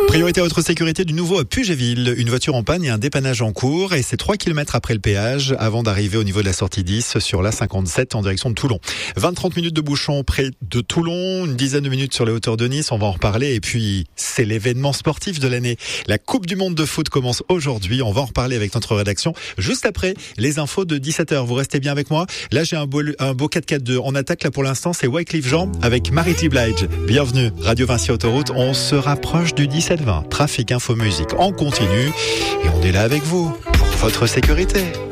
Priorité à votre sécurité du nouveau à Pugéville. Une voiture en panne et un dépannage en cours. Et c'est 3 km après le péage avant d'arriver au niveau de la sortie 10 sur la 57 en direction de Toulon. 20-30 minutes de bouchon près de Toulon. Une dizaine de minutes sur les hauteurs de Nice. On va en reparler. Et puis, c'est l'événement sportif de l'année. La Coupe du Monde de foot commence aujourd'hui. On va en reparler avec notre rédaction juste après les infos de 17h. Vous restez bien avec moi. Là, j'ai un beau 4x4 en attaque. Là, pour l'instant, c'est Wycliffe Jean avec Marie-T. Blige. Bienvenue. Radio Vinci Autoroute. On se rapproche du 17-20. Trafic, info, musique. On continue. Et on est là avec vous pour votre sécurité.